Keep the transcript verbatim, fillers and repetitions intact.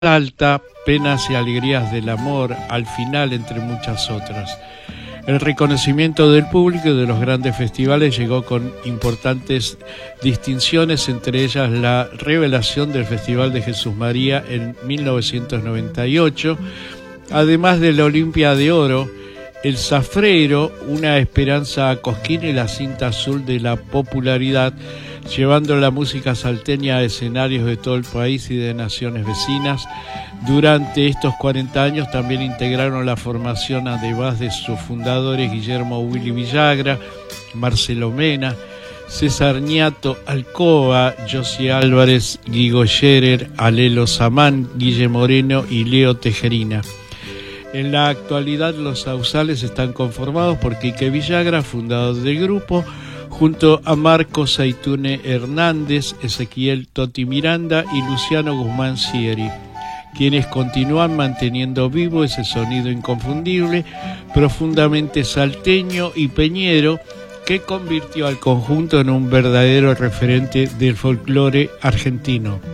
Alta, Penas y Alegrías del Amor, al final, entre muchas otras. El reconocimiento del público y de los grandes festivales llegó con importantes distinciones, entre ellas la revelación del Festival de Jesús María en mil novecientos noventa y ocho, además de la Olimpia de Oro, el Zafrero, una esperanza a Cosquín y la cinta azul de la popularidad, llevando la música salteña a escenarios de todo el país y de naciones vecinas. Durante estos cuarenta años también integraron la formación, además de sus fundadores Guillermo Willy Villagra, Marcelo Mena, César Ñato Alcoba, Josie Álvarez, Guigo Scherer, Alelo Samán, Guille Moreno y Leo Tejerina. En la actualidad los sausales están conformados por Quique Villagra, fundador del grupo, junto a Marcos Zaitune Hernández, Ezequiel Toti Miranda y Luciano Guzmán Sieri, quienes continúan manteniendo vivo ese sonido inconfundible, profundamente salteño y peñero, que convirtió al conjunto en un verdadero referente del folclore argentino.